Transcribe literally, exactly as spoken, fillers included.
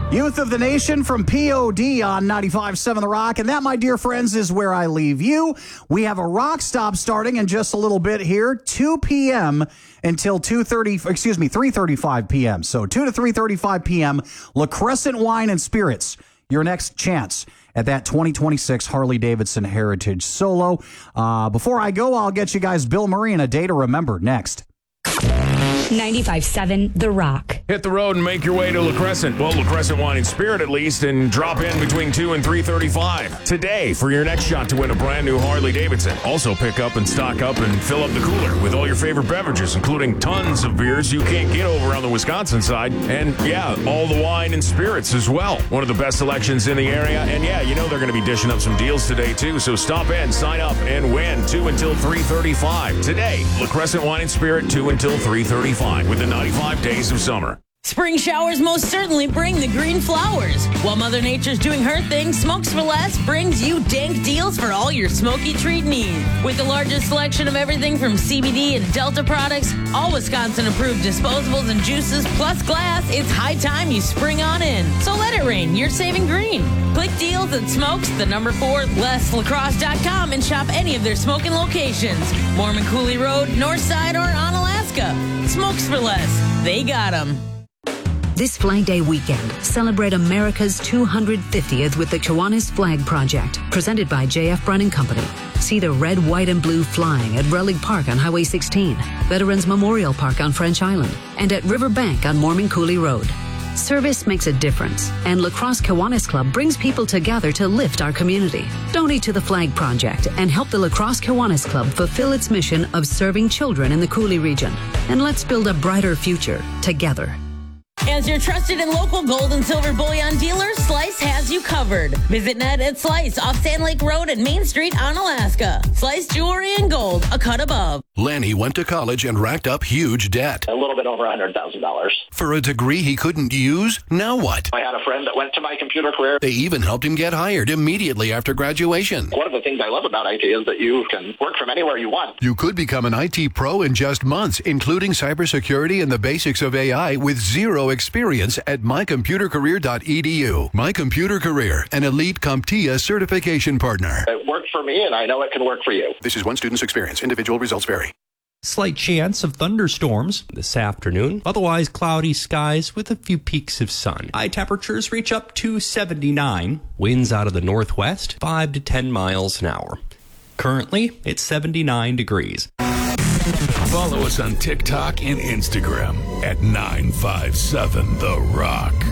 Youth of the Nation from P O D on ninety-five point seven The Rock. And that, my dear friends, is where I leave you. We have a rock stop starting in just a little bit here, two p.m. until two thirty, excuse me, three thirty-five p.m. So two to three thirty-five p.m. La Crescent Wine and Spirits, your next chance at that twenty twenty-six Harley-Davidson Heritage Solo. Uh, before I go, I'll get you guys Bill Murray and a day to remember next. ninety-five point seven The Rock. Hit the road and make your way to La Crescent. Well, La Crescent Wine and Spirit at least, and drop in between two and three thirty-five today for your next shot to win a brand new Harley-Davidson. Also pick up and stock up and fill up the cooler with all your favorite beverages, including tons of beers you can't get over on the Wisconsin side. And yeah, all the wine and spirits as well. One of the best selections in the area. And yeah, you know they're going to be dishing up some deals today too. So stop in, sign up, and win two until three thirty-five today. La Crescent Wine and Spirit, two until three thirty-five with the ninety-five days of summer. Spring showers most certainly bring the green flowers. While Mother Nature's doing her thing, Smokes for Less brings you dank deals for all your smoky treat needs. With the largest selection of everything from C B D and Delta products, all Wisconsin-approved disposables and juices, plus glass, it's high time you spring on in. So let it rain. You're saving green. Click deals at Smokes, the number four, less lacrosse dot com, and shop any of their smoking locations. Mormon Cooley Road, Northside, or Onalaska. Smokes for Less. They got 'em. This Flag Day weekend, celebrate America's two hundred fiftieth with the Kiwanis Flag Project, presented by J F Brennan Company. See the red, white, and blue flying at Relic Park on Highway sixteen, Veterans Memorial Park on French Island, and at Riverbank on Mormon Cooley Road. Service makes a difference, and La Crosse Kiwanis Club brings people together to lift our community. Donate to the Flag Project and help the La Crosse Kiwanis Club fulfill its mission of serving children in the Cooley region. And let's build a brighter future together. As your trusted and local gold and silver bullion dealer, Slice has you covered. Visit Ned at Slice off Sand Lake Road and Main Street on Alaska. Slice jewelry and gold, a cut above. Lanny went to college and racked up huge debt. A little bit over one hundred thousand dollars. For a degree he couldn't use? Now what? I had a friend that went to My Computer Career. They even helped him get hired immediately after graduation. One of the things I love about I T is that you can work from anywhere you want. You could become an I T pro in just months, including cybersecurity and the basics of A I with zero experience at my computer career dot e d u. My Computer Career, an elite CompTIA certification partner. It worked for me, and I know it can work for you. This is one student's experience. Individual results vary. Slight chance of thunderstorms this afternoon. Otherwise, cloudy skies with a few peaks of sun. High temperatures reach up to seventy-nine. Winds out of the northwest, five to ten miles an hour. Currently, it's seventy-nine degrees. Follow us on TikTok and Instagram at nine five seven The Rock.